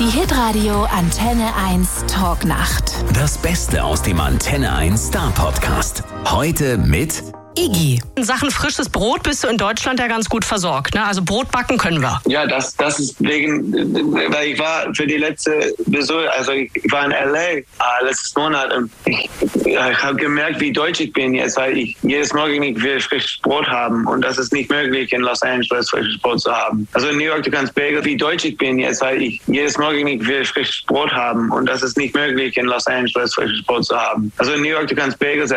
Die Hitradio Antenne 1 Talknacht. Das Beste aus dem Antenne 1 Star Podcast. Heute mit Iggy. In Sachen frisches Brot bist du in Deutschland ja ganz gut versorgt, ne? Also Brot backen können wir. Ja, das ist wegen, weil ich war für die letzte Besuch, also ich war in L.A. Letztes Monat und ich habe gemerkt, wie deutsch ich bin jetzt, weil ich jedes Morgen nicht will frisches Brot haben und das ist nicht möglich in Los Angeles frisches Brot zu haben. Also in New York, du kannst Bagel, wie deutsch ich bin jetzt, weil ich jedes Morgen nicht will frisches Brot haben und das ist nicht möglich in Los Angeles frisches Brot zu haben. Also in New York, du kannst Bagels